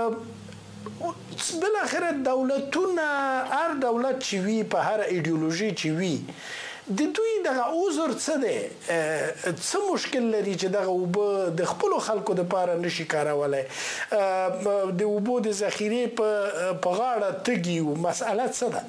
بل اخره دولتونه هر دولت چې وي په هر ایدئولوژي چې وي د دوی دغه عذر څه دی څه مشکل لري چې دغه اوبه د خپل خلکو د پاره نشي کارولای د اوبو د ذخیره په غاړه تګي او مسأله څه ده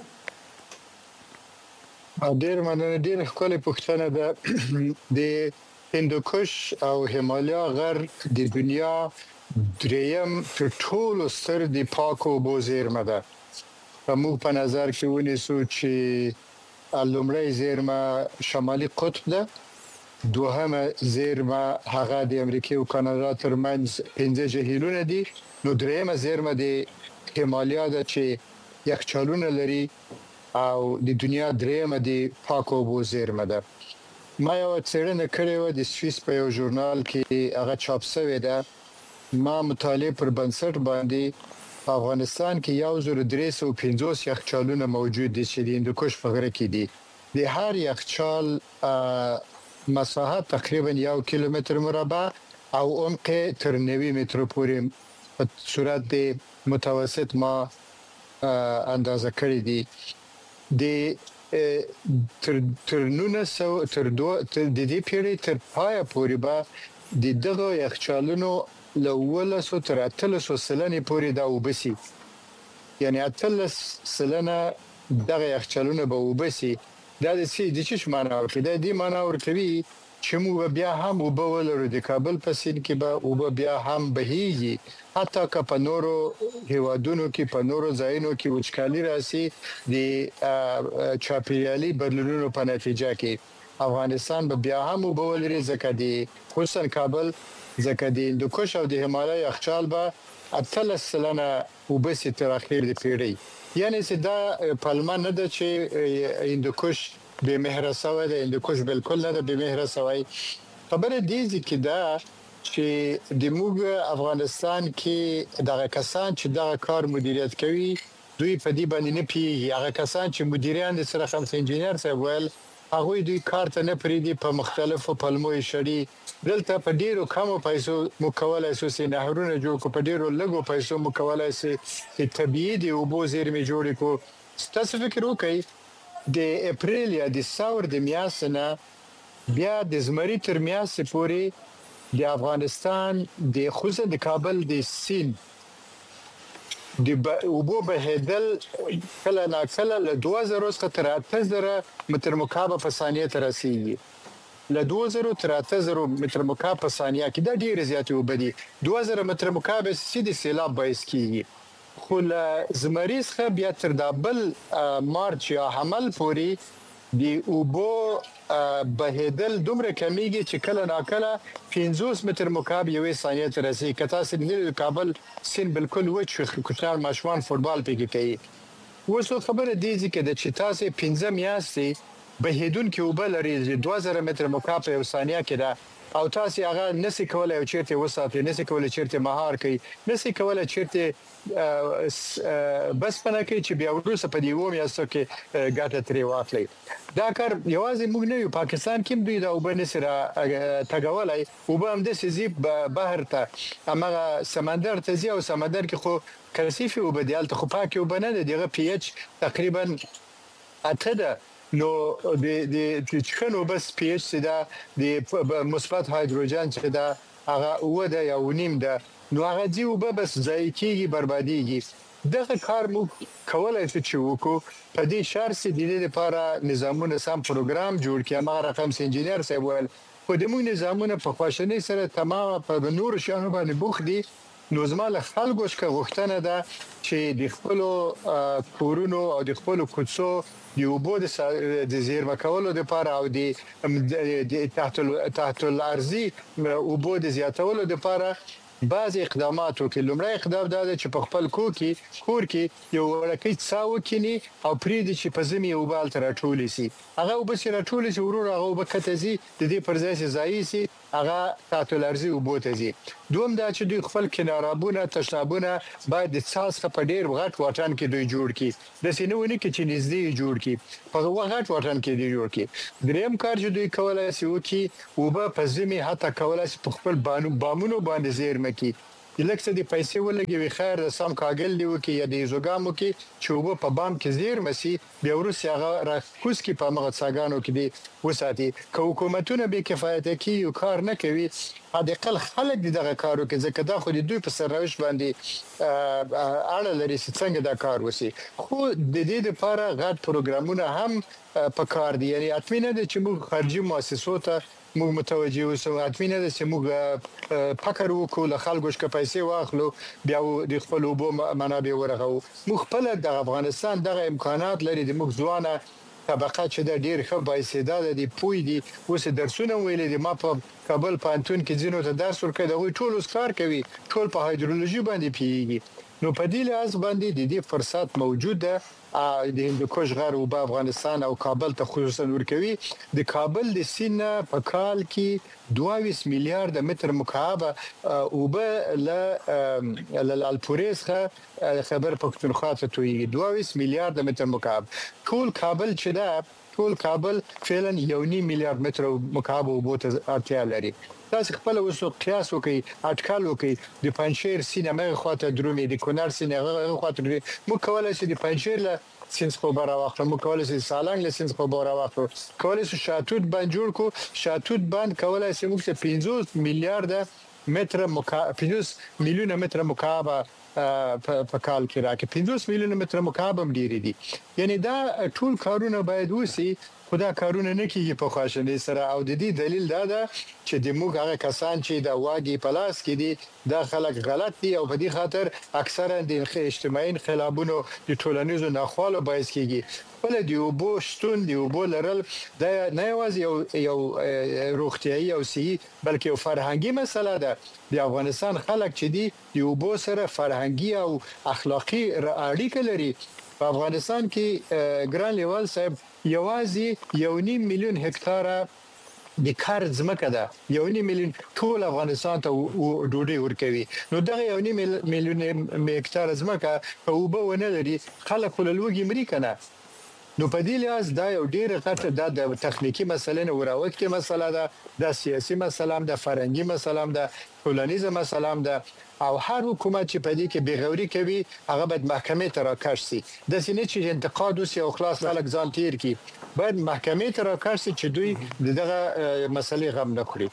ډیر مننه ډیر ښکلې پوښتنه ده د هندوکش او هیمالیا غر د دنیا دریم تر ټولو ستر د پاکو اوبو زیرمه ده موږ په نظر کې ونیسو چې لومړی زیرمه شمالي قطب ده دوهمه زیرمه هغه د امریکا او کاناډا ترمنځ 15 جهیلونه دي نو دریمه زیرمه د هیمالیا ده چې یخچالونه لري او د دنیا دریمه د پاکو اوبو زیرمه ده ما یو څېړنه کړې و د سویس په یو ژورنال کې هغه چاپ شوی ده ما مطالعه پر بنسټ باندې په افغانستان کې 1350 یخچالونه موجود دي چې د هندوکش په غره کې دي د هر یخچال مساحت تقریبا 1 کیلومتر مربع او عمق تر 90 متر پورې په صورت د متوسط ما اندازه کړی دي د تر 1900 تر دې پیړۍ تر پای پورې به د دغه یخچالونو لوله سو تر 300 سلنې پورې دا وبسي یعنی 300 سلنه دغه یخچالونه به وبسي دا د څه معنی ورکوي د دې معنی ورکوي چې موږ بیا هم وبولرو د کابل په سین کې به وب بیا هم بهيږي حتی که په نورو هیوادونو کې په نورو ځایونو کې وچکالي راسي د چاپیریالي بدلونونو په نتیجه کې افغانستان به بیا هم وبولري ځکه د خصوصا کابل ځکه د هندوکش او د هیمالیا یخچال به 13 سلنه وبسي تر اخر د پیړۍ یعنی چې دا پلمه نه ده چې هندوکش به مهره سوی د هندوکش بالکل نه ده به مهره سوی خبره دي چې دا چې د موږ افغانستان کې دغه کسان چې دغه کار مدیریت کوي دوی په دې باندې نه پیږي هغه کسان چې مدیران د سره خمس انجینر صاحب ول هغه دوی کار ته نه پریدي په مختلفو پلمو شړي دلته په ډیرو کمو پیسو مکوله اساسي نهرونه جوړ کو په ډیرو لګو پیسو مکوله سي طبيعي دی او بو زیرمې جوړ کو تاسو فکر وکړئ د اپریل یا د ثور د میاشتې بیا د زمري تر میاشتې پورې د افغانستان د خوځه د کابل د سین د اوبو بهدل کله نا کله له 2000 څخه تر 8000 متر مکعب په ثانیه ته رسیدي له 2000 تر 8000 متر مکعب په ثانیه کې دا ډیر زیات وبدي 2000 متر مکعب سیدي سیلاب باعث کیږي خو له زمری څخه بیا تر دابل مارچ یا حمل پوري دی اوبو بهدل دومره کمیږي چې کله ناکله 50 متر مکعب یوې ثانیه ته رسیدي کته سید کابل سین بالکل وچ کوچار ماشومان فوتبال پیږي کوي وسو خبره دي چې د چتاسه 15 میاشتې بهیدون کې وبل لري 2000 متر مکعب یو ثانیه کې دا او تاسو هغه نسی کولای چیرته وساتئ نسی کولای چیرته مهار کوي نسی کولای چیرته بس پنه کې چې بیا ورسره په دیوم یا څوک ګټه تری واخلي دا کار یوازې موږ نه یو پاکستان کې دوی دا وبنه سره تګولای وبه هم د سيزي بحر ته امغه سمندر ته زی او سمندر کې خو کثیفي وبدیال ته خو پاکي وبنه دغه پی ایچ تقریبا اته نو د چخنو بس پی ایچ دا د مثبت هایدروجن چې دا هغه وده یا ونیم ده نو هغه دی وبه بس ځای کیږي بربادیږي دغه کار مو کولای شو چې وکړو په دې شهر سي د دې لپاره نظامونه سم پروګرام جوړ کړي ما رقم انجینر صاحب ول په دې مو نظامونه په خواشنۍ سره تمام په نور شانو باندې بوخ دي نو زماله خلکو څخه غوښتنه ده چې د خپل کورونو او د خپل کوڅو د اوبو د زیرمه کولو لپاره او د تحت الارضي اوبو د زیاتولو لپاره بعض اقدامات وکړي لومړی اقدام دا چې په خپل کور کې یو ورکه څاو کینی او پریدي چې په زمي او بال تر ټولې سي هغه وبسره ټولې سي ورور هغه وبکته سي د دې پرځای سي ځای سي هغه تحت الارضي او بوته سي دوم دا چې دوی خپل کنارابونه تشنابونه باید د څاس په ډیر غټ واټن کې دوی جوړ کړي د سینونه کې چې نږدې جوړ کړي په غټ واټن کې دوی جوړ کړي دریم کار چې دوی کولای شي وکړي او په زمي حتی کولای شي په خپل بامونو باندې زیرمه کې لکه د پیسې ولګي خیر د سم کاګل دی وکي یا د ایزوګامو کې چې وب په بام کې زیر مسي بیا ورسې هغه راکوس کې په مغه څاګانو کې دی وساتي که حکومتونه به کفایت کوي یو کار نه کوي حداقل خلک دغه کارو کې ځکه دا خو د دوی په سروش باندې اړه لري چې څنګه دا کار وسی خو د دې لپاره غټ پروګرامونه هم په کار دي یعنی اټمینه د چې موږ خارجي مؤسسو ته موږ متوجه اوسو اټمینه د چې موږ فکر وکړو له خلکو څخه پیسې واخلو بیا د خپل وبو منابع ورغو موږ خپل د افغانستان دغه امکانات لري د موږ ځوانه طبقه چې د ډیر ښه بایسیداله دی پوی دی اوس درسونه ویلې دي ما په کابل پانتون کې ځینو ته درس ورکړی دا وی ټول کار کوي ټول په هایدرولوژي باندې پیږي نو په دې لحاظ باندې د دې فرصت موجود ده د هندوکش غر او په افغانستان او کابل ته خصوصا ورکوي د کابل د سینه په کال کې 22 میلیارډ متر مکعب او به ل الپوریسه خبر پښتونخوا ته توي 22 میلیارډ متر مکعب ټول کابل چې دا ټول کابل فعلا 1.5 میلیارډ متر مکعب او بوته اړتیا لري تاسو خپل وسو قیاس وکي اټکل وکي د پنځشیر سینه مغه خواته درومي د کونړ سینه خواته مو کولای شئ د پنځشیر له سینس خو بار واخلو مو کولای شئ سالنګ له سینس خو بار واخلو کولای شئ شاتوت باندې جوړ کو شاتوت باندې کولای شئ موږ 50 میلیارډ متر مکعب 50 میلیونه متر مکعب په کال کې راکې 50 میلیونه متر مکعب هم ډیر دي یعنی دا ټول کارونه باید وسی خدا کارونه نه کیږي په خواشنۍ سره او د دې دلیل دا ده چې د موږ هغه کسان چې د واګي پلاس کې دي دا خلک غلط دي او په دې خاطر اکثرا د اجتماعي انقلابونو د ټولنیزو ناخوالو باعث کیږي بل دی وبو شتون دی وبو لرل دا نه یوازې یو روغتيایي او صحي بلکې یو فرهنګي مسله ده د افغانستان خلک چې دی وبو سره فرهنګي او اخلاقی اړیکه لري په افغانستان کې ګران لیوال صاحب یوازې 1.5 میلیون هکتار د کار ځمکه ده 1.5 میلیون ټول افغانستان ته ډوډۍ ورکوي نو دغه 1.5 میلیون هکتار ځمکه په وبو نه لري خلک ولوګي امریکا نه نو په دې لحاظ دا یو ډیر غټه د تخنیکی مسله نه وراوټي مسله ده د سیاسي مسله ده فرهنګي مسله ده ټولنیزه مسله ده او هر حکومت چې په دې کې بیغوري کوي هغه باید محکمې ته راکړ شي د سینې چې انتقاد وسی او خلاص خلک ځان تیر کی باید محکمې ته راکړ شي چې دوی دغه مسلې غم نه کړي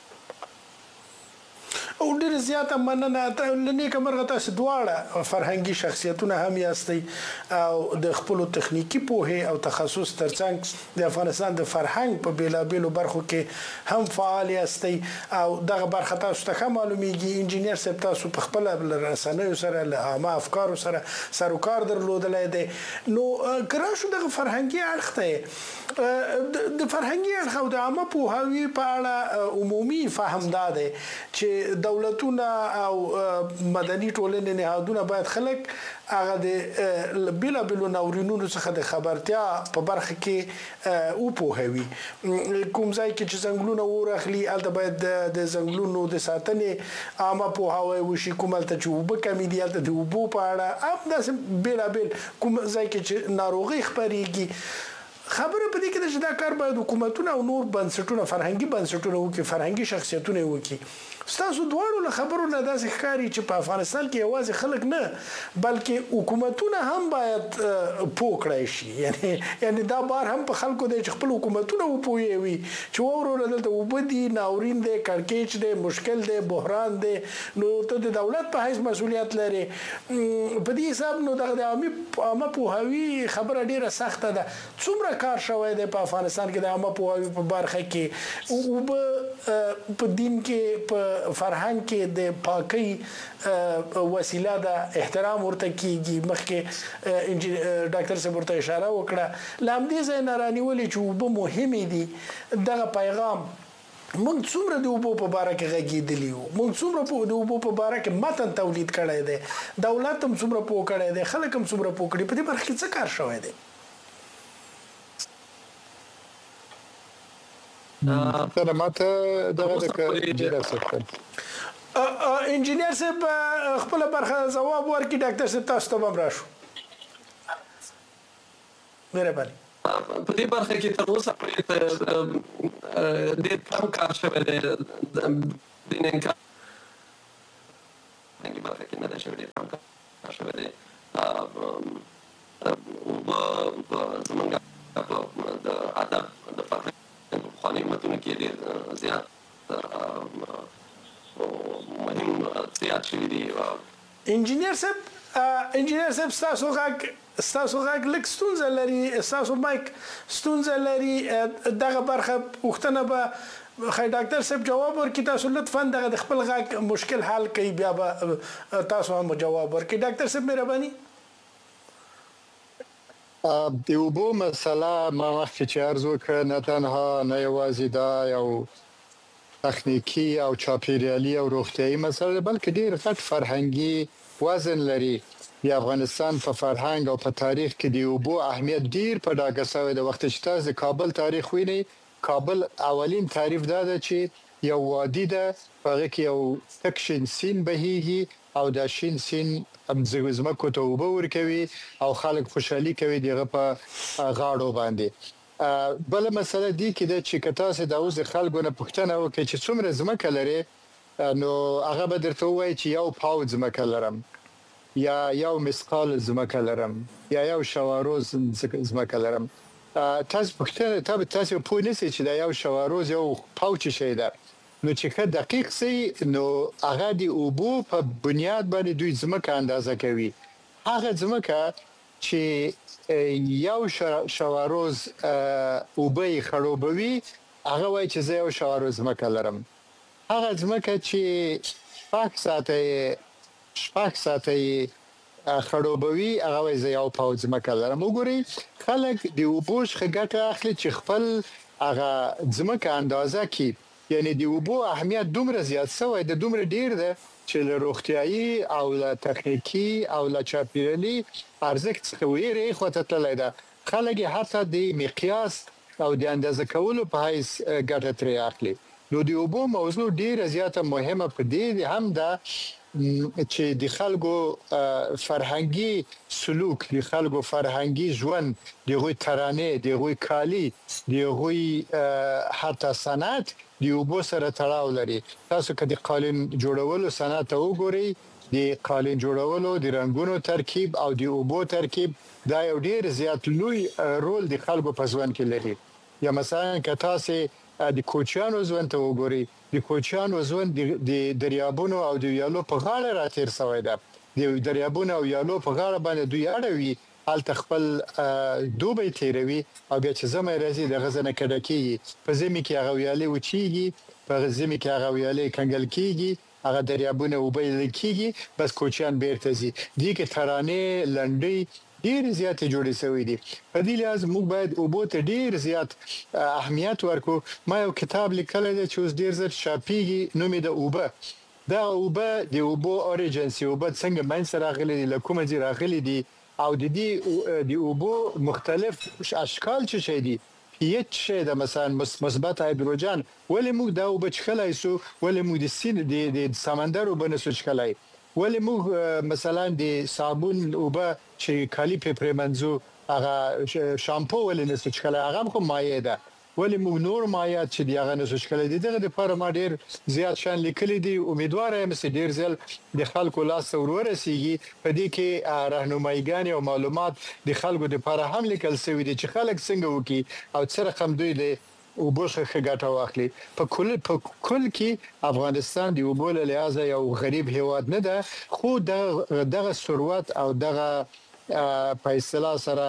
او ډیر زیاته مننه ته لنیک مرغه تاسو دواړه فرهنګي شخصیتونه هم یاستئ او د خپل تخنیکی پوهه او تخصص ترڅنګ د افغانستان د فرهنګ په بیلابیلو برخو کې هم فعال یاستئ او دغه برخه تاسو ته معلومیږي انجینیر صاحب تاسو په خپل رسنیو سره له عامه افکارو سره سروکار درلودلای دي نو کراشو دغه فرهنګي اړخ ته د فرهنګي اړخ او د عامه پوهاوی په اړه عمومي فهم داده چې دولتونه او مدني ټولنې نهادونه باید خلک هغه د بیلابیلو ناورینونو څخه د خبرتیا په برخه کې او پوهوي کوم ځای کې چې څنګهونه ورخلي الته باید د څنګهونو د ساتنې عامه پوهاوی وشي کوملته چې وب کمی دی الته د وبو په اړه اب داس بیلابیل کوم ځای کې چې ناروغي خبريږي خبره په دې کې چې دا کار باید حکومتونه او نور بنسټونه فرهنګي بنسټونه وکړي فرهنګي شخصیتونه وکړي ستاسو دواړو له خبرو نه داسې ښکاري چې په افغانستان کې یوازې خلک نه بلکې حکومتونه هم باید پوکړای شي یعنی دا بار هم په خلکو د خپل حکومتونه وپوي چې ورور دلته وبدي ناورین دی کړکېچ دی مشکل دی بحران دی نو ته د دولت په حیث مسؤلیت لري په دې حساب نو دغه عامه پوهاوی خبره ډیره سخته ده څومره کار شوی دی په افغانستان کې د عامه پوهاوی په برخه کې او په دین کې په فرهنګ کې د پاکي وسیله د احترام ورته کیږي مخکې ډاکټر صاحب ورته اشاره وکړه لام دې ځای نه رانیولې چې وب مهمه دي دغه پیغام موږ څومره د وبو په باره کې غږیدلی وو موږ څومره د وبو په باره کې متن تولید کړی دی دولت هم څومره پوه کړی دی خلک هم څومره پوه کړي په دې برخه کې څه کار شوی دی تر ماته دغه انجینیر صاحب خپل برخه جواب ورکړي ډاکټر صاحب تاسو ته هم راشو مهرباني په دې برخه کې تر اوسه پورې د کم کار شوی دی د فرهنګي برخه کې نه ده شوی ډېر کم کار شوی دی زمونږ د ادب د فرهنګ په پخوانیو متونو کې ډېر زیات مهم زیات شوي دي. انجینیر صاحب ستاسو غږ لږ ستونزه لري، ستاسو مایک ستونزه لري. دغه برخه پوښتنه به خیر ډاکټر صاحب جواب ورکړي. تاسو لطفا دغه د خپل غږ مشکل حل کړئ، بیا به تاسو هم جواب ورکړئ. ډاکټر صاحب مهرباني. د اوبو مسله ما مخکې چې عرض وکړ، نه تنها نه یوازې دا یو تخنیکی او چاپیریالي او روغتیایي مسله، بلکې ډېر غټ فرهنګي وزن لري. د افغانستان په فرهنګ او په تاریخ کې د اوبو اهمیت ډېر په ډاګه شوی د وخت چې تاسو د کابل تاریخ وینئ. کابل اولین تعریف دا ده چې یو وادي ده، هغه کې یو تک شین سیند بهیږي او دا شین سیند زمکو ته اوبه ورکوي او خلک خوشحالي کوي دغه په غاړو باندې. بل مسله دی کې د چې کتاسه د اوس خلکو نه پوښتنه وکړي چې څومره زمکه لري، نو هغه به درته وایي چې یو پاو زمکه لرم، یا یو مسقال زمکه لرم، یا یو شواروز زمکه لرم. تاسو پوښتنه تاسو پوه نشئ چې دا یو شواروز یو پاوچ شي ده. نو چې ښه دقیق سي، نو هغه د اوبو په بنیاد باندې دوی زمکه اندازه کوي. هغه زمکه چې یو شواروز اوبه خړوبوي، هغه وایي چې زه یو شواروز زمکه لرم. هغه زمکه چې شپږ ساعته خړوبوي، هغه وایي زه یو پاو زمکه لرم. وګورئ، خلک د اوبو څخه ګټه اخلي چې خپل هغه زمکه اندازه کوي. یعنی د اوبو اهمیت دومره زیات شوی د دومره ډیر ده چې له روغتیایي او له تخنیکی او له چاپیریالي ارزښت څخه ویری خوته تللی ده. خلک حتی د مقیاس او د اندازه کولو په حیث ګټه ترې اخلي. نو د اوبو موضوع ډیره زیاته مهمه په دې هم ده چې د خلکو فرهنګي سلوک، د خلکو فرهنګي ژوند، دغه ترانه، دغه کالی، دغه حتی صنعت د اوبو سره تړاو لري. تاسو کله قالین جوړولو صنعت وګورئ، د قالین جوړولو د رنگونو ترکیب او د اوبو ترکیب دا یو ډیر زیات لوی رول د خلکو په ژوند کې لري. یا مثلا که تاسو د کوچیانو ژوند ته وګورئ، د کوچیانو ژوند د دریابونو او د ویالو په غاړه راتیر شوی ده. د دریابونو او ویالو په غاړه باندې دوی اړوي، هلته خپل دوبه تیروي او بیا چې زمای راځي د غزنه کډه کیږي، په زمي کې هغه ویالې وچیږي، په زمي کې هغه ویالې کنګل کیږي، هغه دریابونه وبې کیږي، بس کوچیان بیرته ځي. دي کې ترانه لنډي ډیر زیات جوړې شوې دي. په دې لحاظ موږ باید اوبو ته ډیر زیات اهمیت ورکو. ما یو کتاب لیکلی دی چې اوس ډیر زیات شاپیږي، نوم یې د اوبه. دا اوبه د اوبو اوریجنس، اوبه څنګه منځ راغلي دي، له کومه ځای راغلي دي، او د دې د اوبو مختلف اشکال څه شي دي. پیچ شه د مثلا مثبت هایدروجن، ولې موږ دا اوبه چخلای سو، ولې موږ د سین د سمندر اوبه نسو چخلای، ولې موږ مثلا د صابون اوبه چې کالی په پرمنځو هغه شامپو ولې نسو چخلای، هغه خو مایع ده، ولې موږ نور مایعات چې دیغه نسو چخلای دي. دغه لپاره ما ډیر زیات شان لیکلي دي. امیدوار یم چې ډیر ځل د خلکو لاس ورسیږي. په دې کې راهنمایګان او معلومات د خلکو لپاره هم لیکل شوی دي چې خلک څنګه وکي او څه رقم دوی د اوبو څخه ګټه واخلي. په کل کې افغانستان د اوبو له لحاظه یو غریب هیواد نه ده، خو دغه ثروت او دغه په اصطلاح سره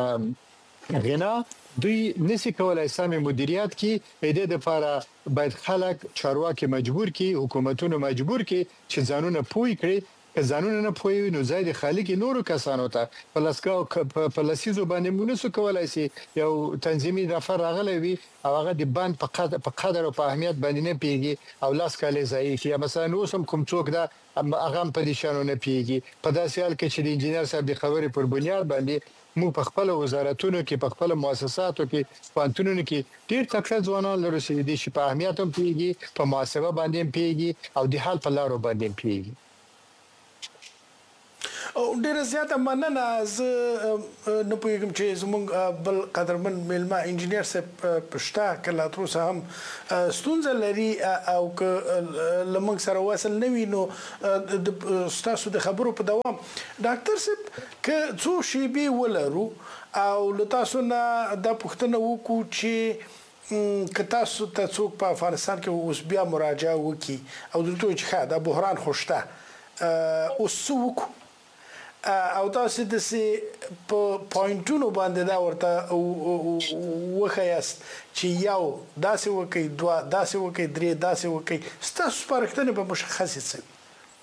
غنا دوی نسی کولای سمې مدیریت کی. د لپاره باید خلک چارواکي مجبور کی، حکومتونه مجبور کی چې ځانونه پوي کړي. که ځانونه نه پوي نو زید خالق نورو کسانو ته په لاسکو په لاسیزو باندې مونږ کولای شي یو تنظیمي نفر راغلی وي او هغه د باند په قدر او په اهمیت باندې نه پیږي او لاس کالي ځای کی. مثلا اوسم کوم څوک دا هغه په دې شانو نه پیږي. په داسې حال کې چې د انجنیر صاحب د خبرې پر بنیاد باندې موږ په خپل وزارتونو کې، په خپل مؤسساتو کې، پانتونونو کې ډیر تکړه ځوانان لرو چې د شي په اهمیت هم پیږي، په محاسبه باندې پیږي او د حل په لارو باندې پیږي. ډېره زیاته مننه. زه نه پوهېږم چې زموږ بل قدرمن میلمه انجینیر صاحب شته که لا تر اوسه هم ستونزه لري او که له موږ سره وصل نه وي نو ستاسو د خبرو په دوام ډاکټر صاحب که څو شیبې ولرو او له تاسو نه دا پوښتنه وکړو چې که تاسو ته څوک په افغانستان کې اوس بیا مراجعه وکړي او دلته وایي چې ښه دا بحران خو شته اوس څه وکړو او تاسو داسې په پوینټونو باندې دا ورته وښیاست چې یو داسې وکړئ دوه داسې وکړئ درې داسې وکړئ ستاسو سپارښتنې به مشخصې څه وي؟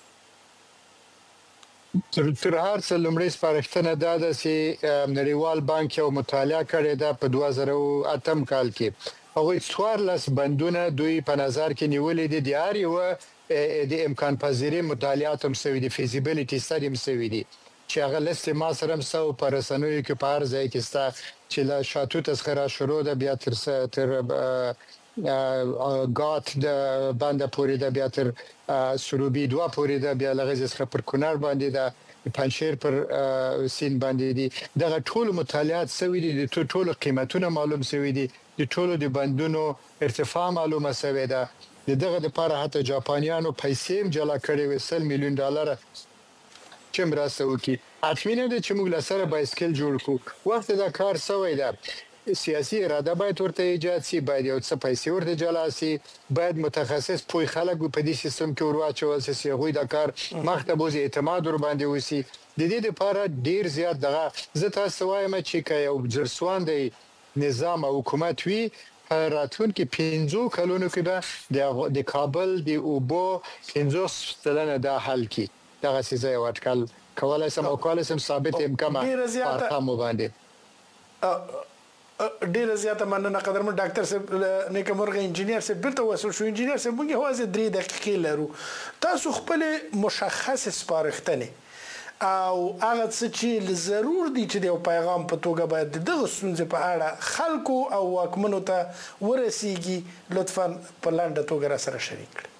تر هر څه لومړی سپارښتنه دا ده چې نړیوال بانک یو مطالعه کړې ده په 2008 کال کې هغوی 14 بندونه دوی په نظر کې نیولې دي د هر یو د امکان پذیرۍ مطالعات هم شوي دي فیزیبیلیټي سټډي هم شوي دي چې هغه لست ما سره هم سو په رسنیو کې په هر ځای کې ستا چې له شاتو تسخیره شروع ده بیا تر غات د باندې پورې ده بیا تر سروبي 2 پورې ده بیا لغزي څخه پر کونړ باندې ده پنځشیر پر سین باندې دي دغه ټول مطالعات شوي دي د ټول قیمتونه معلوم شوي دي د ټول د بندونو ارتفاع معلومه شوې ده دغه لپاره حتی جاپانیانو پیسې جلا کړې و $100 میلیون چې مرسته وکړي اټمینه د چې موږ لسره بایسکل جوړ کړو وخت دا کار سوی ده سیاسي اراده باید ورته ایجاد شي باید یو څه پیسې ورته جلا شي باید متخصص پوی خلک په دې سیستم کې ورواچول شي هغوی دا کار مخته بوزي اعتماد ور باندې وسی د دې لپاره ډیر زیات دغه زه تاسو وایم چې یو جرسوان دی نظام او حکومت وی راتلونکي 15 کلونو کې به د کابل د اوبو 15% دا حل کی دغه څه یو اټکل کولای سم او کولای سم ثابت امکان ارقام باندې ډیره زیاته مننه قدرمن ډاکټر صاحب نیکمرغه انجینیر صاحب بیرته وصل شو انجینیر صاحب موږ هوازه 3 دقیقې لرو تاسو خپل مشخص سپارښتنه او هغه څه چې ضرور دي چې د پیغام په توګه باید دغه ستونزې په اړه خلکو او واکمنو ته ورسیږي لطفا په لاندې توګه را سره شریک کړئ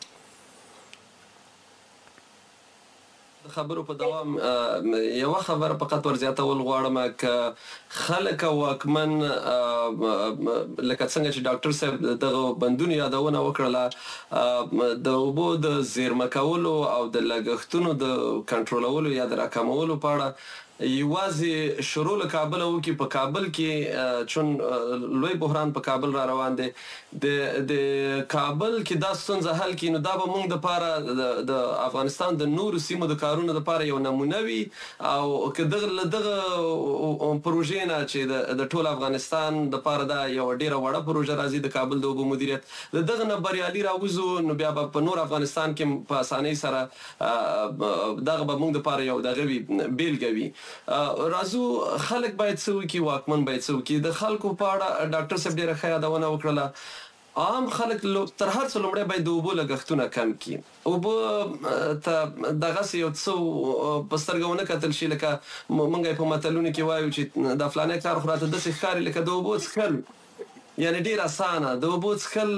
خبرو په دوام یو خبر فقط ورزیاته ول غواړم ک خلک واکمن لکه څنګه چې ډاکټر صاحب دغه بندونه یادونه وکړه د اوبو د زیرمه کولو او د لګښتونو د کنټرولولو یا د راکمولو په اړه یوازې شروع له کابل او کې په کابل کې چون لوی بحران په کابل را روان دي د کابل کې دا ستونزه حل کینو دا به موږ د پاره د افغانستان د نور سیمو د کارونو د پاره یو نمونه وي او کدغه پروژې نه چې د ټول افغانستان د پاره دا یو ډیره وړه پروژه راځي د کابل د اوبو مدیریت دغه نه بریالي راوځو نو بیا په نور افغانستان کې په اسانۍ سره دغه به موږ د پاره یو دغه بیلګوي رازو خلک باید څه وکړي واکمن باید څه وکړي د خلکو په اړه ډاکټر صاحب ډیره ښه یادونه وکړه عام خلک تر هر څه لومړی باید د اوبو لګښتونه کم کړي اوبه ته دغه یو څه په سترګو نه کتل شي لکه موږ په متلونو کې وایو چې د فلانه کار خو راته داسې ښکاري لکه د اوبو څښل یعنی ډیر اسانه د اوبو څښل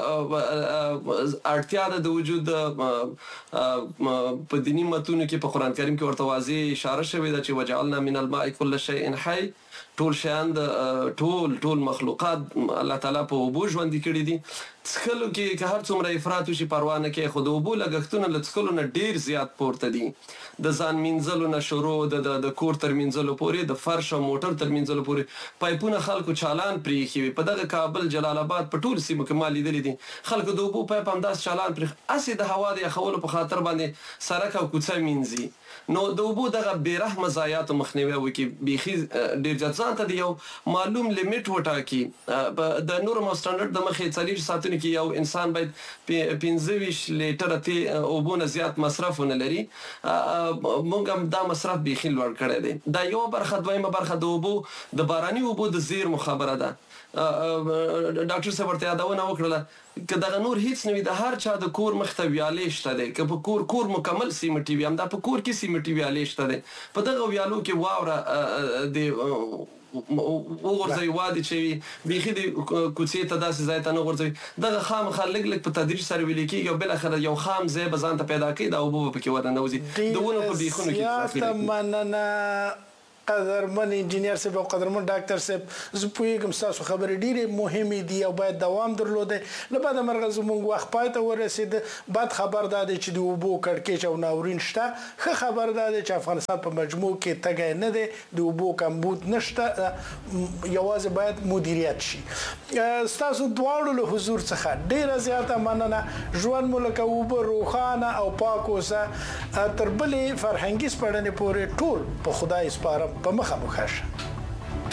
اړتیا ده د وجود په دینی متونو کې په قران کریم کې ورته واضح اشاره شوې ده چې وجعلنا من الماء كل شيء حي ټول شیان د ټول مخلوقات الله تعالی په اوبو ژوند کړي دي څکلو کې که هر څومره افراط وشي پروا نه کوي خو د اوبو لګښتونه له څکلو نه ډیر زیات پورته دي د ځان مینځلو نه شروع د کور تر مینځلو پورې د فرش او موټر تر مینځلو پورې پایپونه خلکو چالان پریخي په دغه کابل جلال آباد په ټول سیمو کې مال لیدل دي خلکو د اوبو پایپ هم داس چالان پریخي اسې د هوا د یخولو په خاطر باندې سړک او کوڅه مینځي نو د اوبو دغه بیرحمه ضایعات مخنیوي وکي بيخي ډیر ځان ته یو معلوم لیمټ وټاکي د نورم سټانډرډ د مخې 40 ساعتونو کې یو انسان باید 25 لیټر ته اوبو نه زیات مصرف نه لري موږ هم دا مصرف بيخي لوړ کړی دی دا یو برخه دویمه برخه د اوبو د باراني اوبو د زیر مخابره ده ډاکټر صاحب ورته یادونه وکړه که دغه نور هیڅ نه وي د هر چا د کور مخ ته ویالې شته دی که په کور مکمل سیمټي وي هم دا په کور کې سیمټي ویالې شته دی په دغه ویالو کې واوره د وګورځي وادي چې بيخي د کوڅې ته داسې ځای ته نه ورځي دغه خامخا لګ په تدریج سره ویل کېږي او بل اخر یو خام ځای به ځان ته پیدا کړي دا وبو پکې ودانه وځي د ونه په بیخونو کې ځکه مننه قدرمن انجینیر صاحب او قدرمن ډاکټر صاحب زه پوهیږم تاسو خبرې ډېرې مهمې دي او باید دوام درلودي له بعد مرغه زموږ وخت پای ته ورسید بعد خبر داده چې د اوبو کړکېچ او ناورین شته ښه خبر داده چې افغانستان په مجموع کې تګای نه دی د اوبو کمبود نشته یوازې باید مدیریت شي تاسو دواړو له حضور څخه ډېره زیاته مننه ژوند مو لکه اوبه روښانه او پاک اوسه تر بلې فرهنګي سپړنې پورې ټول په خدای سپارم په مخه مو ښه شه